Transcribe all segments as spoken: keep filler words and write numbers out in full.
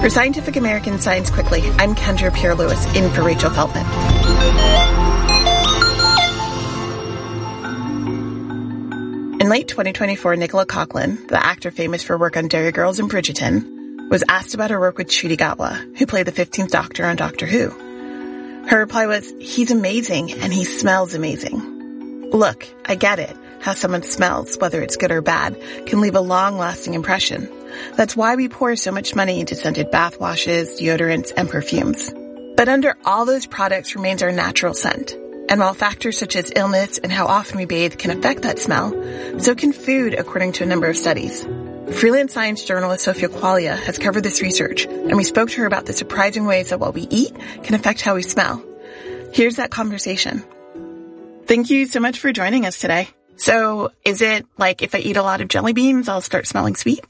For Scientific American Science Quickly, I'm Kendra Pierre-Lewis, in for Rachel Feltman. In late twenty twenty-four, Nicola Coughlan, the actor famous for work on Derry Girls and Bridgerton, was asked about her work with Ncuti Gatwa, who played the fifteenth Doctor on Doctor Who. Her reply was, "He's amazing, and he smells amazing." Look, I get it. How someone smells, whether it's good or bad, can leave a long-lasting impression. That's why we pour so much money into scented bath washes, deodorants, and perfumes. But under all those products remains our natural scent. And while factors such as illness and how often we bathe can affect that smell, so can food, according to a number of studies. Freelance science journalist Sophia Quaglia has covered this research, and we spoke to her about the surprising ways that what we eat can affect how we smell. Here's that conversation. Thank you so much for joining us today. So is it like if I eat a lot of jelly beans, I'll start smelling sweet?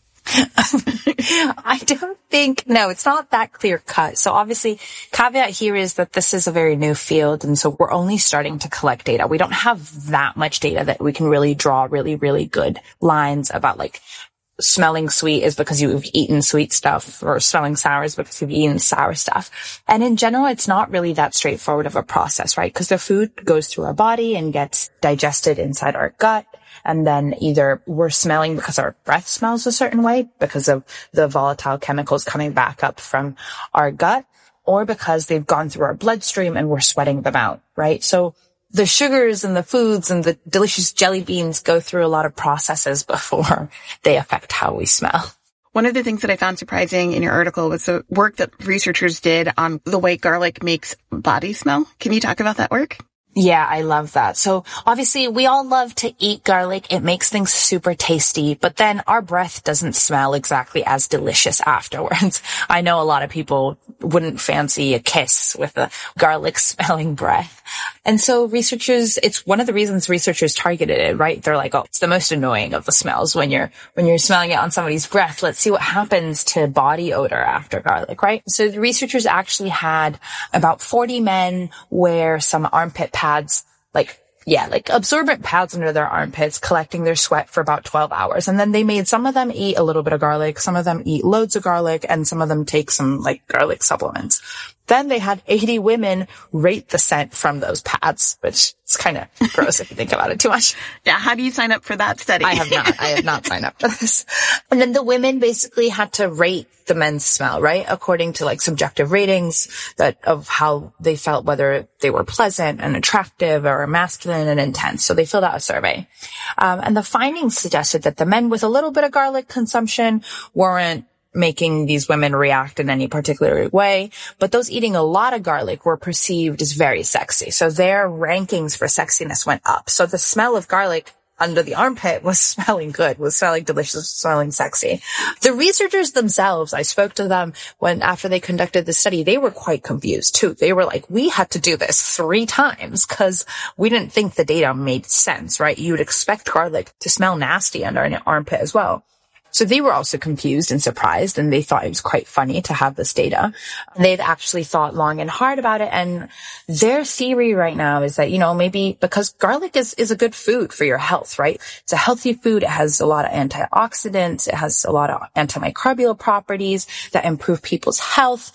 I don't think, no, it's not that clear cut. So obviously, caveat here is that this is a very new field. And so we're only starting to collect data. We don't have that much data that we can really draw really, really good lines about like smelling sweet is because you've eaten sweet stuff, or smelling sour is because you've eaten sour stuff. And in general, it's not really that straightforward of a process, right? Because the food goes through our body and gets digested inside our gut. And then either we're smelling because our breath smells a certain way because of the volatile chemicals coming back up from our gut, or because they've gone through our bloodstream and we're sweating them out, right? So the sugars and the foods and the delicious jelly beans go through a lot of processes before they affect how we smell. One of the things that I found surprising in your article was the work that researchers did on the way garlic makes body smell. Can you talk about that work? Yeah, I love that. So obviously we all love to eat garlic. It makes things super tasty, but then our breath doesn't smell exactly as delicious afterwards. I know a lot of people wouldn't fancy a kiss with a garlic smelling breath. And so researchers, it's one of the reasons researchers targeted it, right? They're like, oh, it's the most annoying of the smells when you're, when you're smelling it on somebody's breath. Let's see what happens to body odor after garlic, right? So the researchers actually had about forty men wear some armpit pads, like, yeah, like absorbent pads under their armpits, collecting their sweat for about twelve hours. And then they made some of them eat a little bit of garlic, some of them eat loads of garlic, and some of them take some like garlic supplements. Then they had eighty women rate the scent from those pads, which is kind of gross if you think about it too much. Yeah, how do you sign up for that study? I have not. I have not signed up for this. And then the women basically had to rate the men's smell, right? According to like subjective ratings that of how they felt, whether they were pleasant and attractive or masculine and intense. So they filled out a survey. Um, and the findings suggested that the men with a little bit of garlic consumption weren't making these women react in any particular way, but those eating a lot of garlic were perceived as very sexy. So their rankings for sexiness went up. So the smell of garlic under the armpit was smelling good, was smelling delicious, smelling sexy. The researchers themselves, I spoke to them when, after they conducted the study, they were quite confused too. They were like, we had to do this three times because we didn't think the data made sense, right? You would expect garlic to smell nasty under an armpit as well. So they were also confused and surprised, and they thought it was quite funny to have this data. They'd actually thought long and hard about it, and their theory right now is that, you know, maybe because garlic is, is a good food for your health, right? It's a healthy food. It has a lot of antioxidants. It has a lot of antimicrobial properties that improve people's health.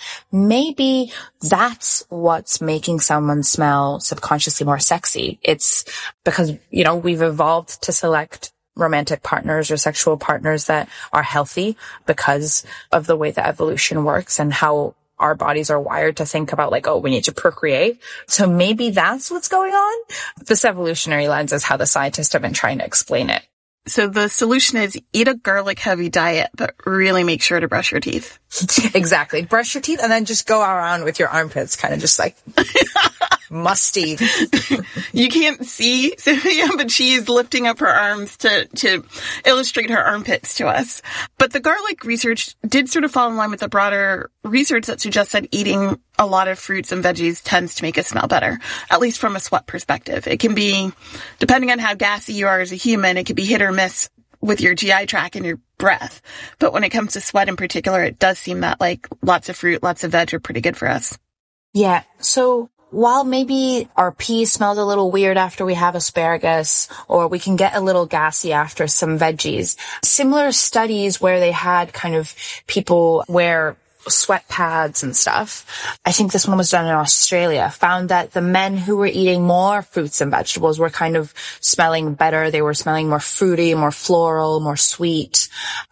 Maybe that's what's making someone smell subconsciously more sexy. It's because, you know, we've evolved to select romantic partners or sexual partners that are healthy because of the way that evolution works and how our bodies are wired to think about like, oh, we need to procreate. So maybe that's what's going on. This evolutionary lens is how the scientists have been trying to explain it. So the solution is eat a garlic heavy diet, but really make sure to brush your teeth. Exactly. Brush your teeth and then just go around with your armpits kind of just like musty. You can't see Sophia, but she is lifting up her arms to, to illustrate her armpits to us. But the garlic research did sort of fall in line with the broader research that suggests that eating a lot of fruits and veggies tends to make us smell better, at least from a sweat perspective. It can be, depending on how gassy you are as a human, it could be hit or miss with your G I tract and your breath. But when it comes to sweat in particular, it does seem that like lots of fruit, lots of veg are pretty good for us. Yeah. So while maybe our pee smells a little weird after we have asparagus, or we can get a little gassy after some veggies, similar studies where they had kind of people wear sweat pads and stuff. I think this one was done in Australia, found that the men who were eating more fruits and vegetables were kind of smelling better. They were smelling more fruity, more floral, more sweet,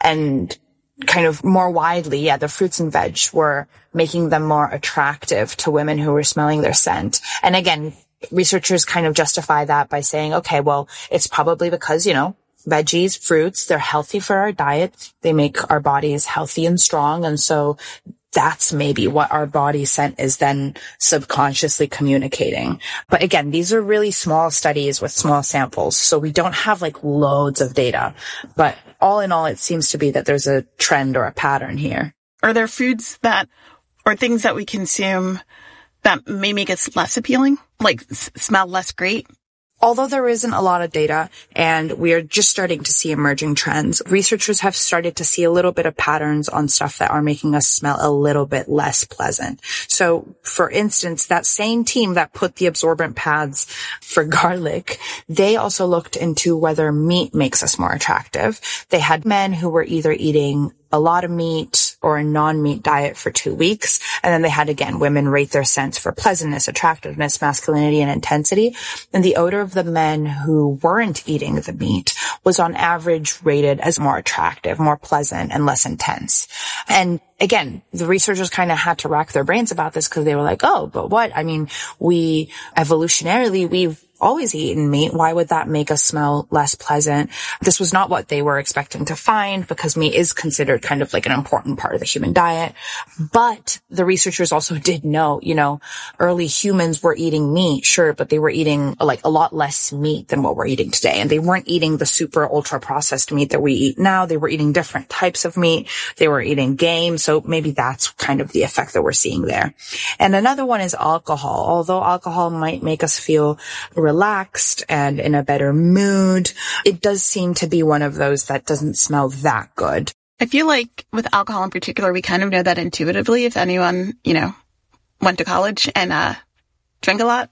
and kind of more widely. Yeah, the fruits and veg were making them more attractive to women who were smelling their scent. And again, researchers kind of justify that by saying, okay, well, it's probably because, you know, veggies, fruits, they're healthy for our diet. They make our bodies healthy and strong. And so that's maybe what our body scent is then subconsciously communicating. But again, these are really small studies with small samples. So we don't have like loads of data, but all in all, it seems to be that there's a trend or a pattern here. Are there foods that, or things that we consume that may make us less appealing? Like s- smell less great? Although there isn't a lot of data and we are just starting to see emerging trends, researchers have started to see a little bit of patterns on stuff that are making us smell a little bit less pleasant. So, for instance, that same team that put the absorbent pads for garlic, they also looked into whether meat makes us more attractive. They had men who were either eating a lot of meat or a non-meat diet for two weeks. And then they had, again, women rate their scents for pleasantness, attractiveness, masculinity, and intensity. And the odor of the men who weren't eating the meat was on average rated as more attractive, more pleasant, and less intense. And again, the researchers kind of had to rack their brains about this because they were like, oh, but what? I mean, we evolutionarily, we've always eaten meat. Why would that make us smell less pleasant? This was not what they were expecting to find because meat is considered kind of like an important part of the human diet. But the researchers also did know, you know, early humans were eating meat, sure, but they were eating like a lot less meat than what we're eating today. And they weren't eating the super ultra processed meat that we eat now. They were eating different types of meat. They were eating game. So maybe that's kind of the effect that we're seeing there. And another one is alcohol. Although alcohol might make us feel relaxed and in a better mood, it does seem to be one of those that doesn't smell that good. I feel like with alcohol in particular, we kind of know that intuitively. If anyone, you know, went to college and uh drank a lot,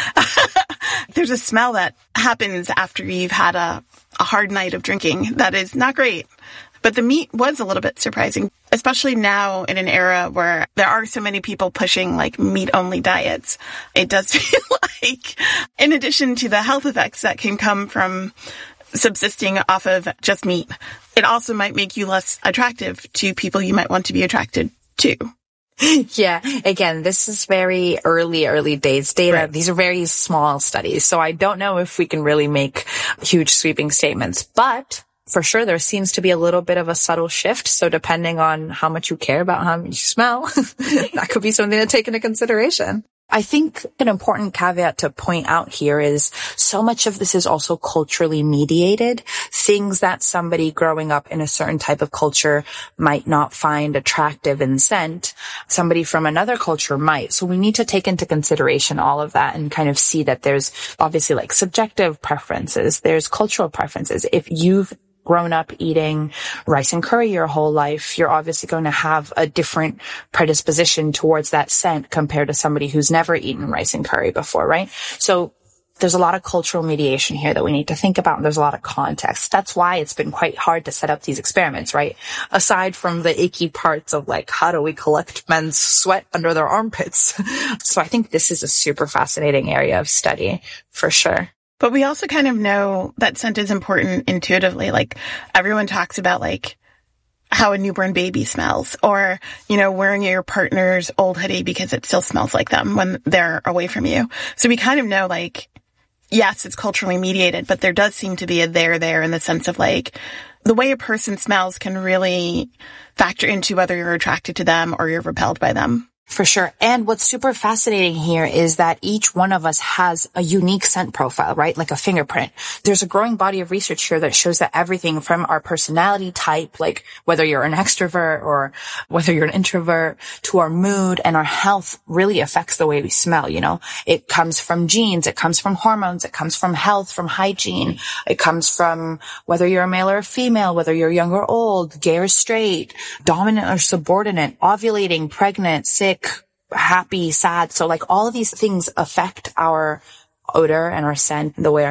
there's a smell that happens after you've had a, a hard night of drinking that is not great. But the meat was a little bit surprising, especially now in an era where there are so many people pushing like meat-only diets. It does feel like, in addition to the health effects that can come from subsisting off of just meat, it also might make you less attractive to people you might want to be attracted to. Yeah. Again, this is very early, early days data. Right. These are very small studies. So I don't know if we can really make huge sweeping statements, but for sure, there seems to be a little bit of a subtle shift. So depending on how much you care about how you smell, that could be something to take into consideration. I think an important caveat to point out here is so much of this is also culturally mediated. Things that somebody growing up in a certain type of culture might not find attractive in scent, somebody from another culture might. So we need to take into consideration all of that and kind of see that there's obviously like subjective preferences. There's cultural preferences. If you've grown up eating rice and curry your whole life, you're obviously going to have a different predisposition towards that scent compared to somebody who's never eaten rice and curry before, right? So there's a lot of cultural mediation here that we need to think about, and there's a lot of context. That's why it's been quite hard to set up these experiments, right? Aside from the icky parts of like, how do we collect men's sweat under their armpits? So I think this is a super fascinating area of study for sure. But we also kind of know that scent is important intuitively. Like everyone talks about like how a newborn baby smells, or, you know, wearing your partner's old hoodie because it still smells like them when they're away from you. So we kind of know like, yes, it's culturally mediated, but there does seem to be a there there in the sense of like the way a person smells can really factor into whether you're attracted to them or you're repelled by them. For sure. And what's super fascinating here is that each one of us has a unique scent profile, right? Like a fingerprint. There's a growing body of research here that shows that everything from our personality type, like whether you're an extrovert or whether you're an introvert, to our mood and our health really affects the way we smell, you know? It comes from genes, it comes from hormones, it comes from health, from hygiene. It comes from whether you're a male or a female, whether you're young or old, gay or straight, dominant or subordinate, ovulating, pregnant, sick, happy, sad. So like all of these things affect our odor and our scent, the way our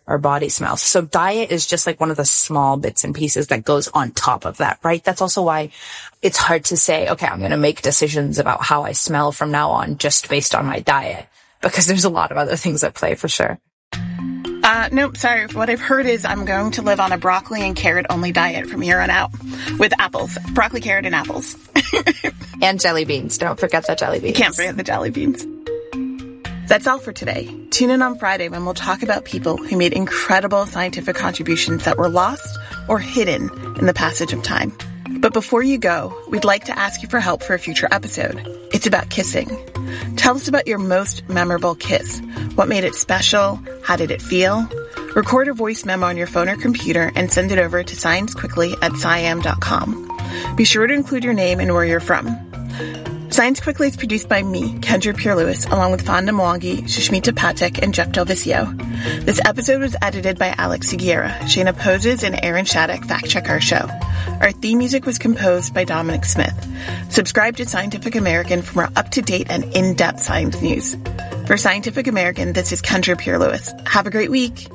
our body smells. So diet is just like one of the small bits and pieces that goes on top of that, right? That's also why it's hard to say, okay, I'm going to make decisions about how I smell from now on just based on my diet, because there's a lot of other things at play for sure. Uh, nope, sorry. What I've heard is I'm going to live on a broccoli and carrot only diet from here on out with apples. Broccoli, carrot, and apples. And jelly beans. Don't forget the jelly beans. You can't forget the jelly beans. That's all for today. Tune in on Friday when we'll talk about people who made incredible scientific contributions that were lost or hidden in the passage of time. But before you go, we'd like to ask you for help for a future episode. It's about kissing. Tell us about your most memorable kiss. What made it special? How did it feel? Record a voice memo on your phone or computer and send it over to sciencequickly at sciam dot com. Be sure to include your name and where you're from. Science Quickly is produced by me, Kendra Pierre-Lewis, along with Fonda Mwangi, Sushmita Patek, and Jeff Del Vicio. This episode was edited by Alex Seguiera. Shayna Poses and Aaron Shattuck fact-check our show. Our theme music was composed by Dominic Smith. Subscribe to Scientific American for more up-to-date and in-depth science news. For Scientific American, this is Kendra Pierre-Lewis. Have a great week.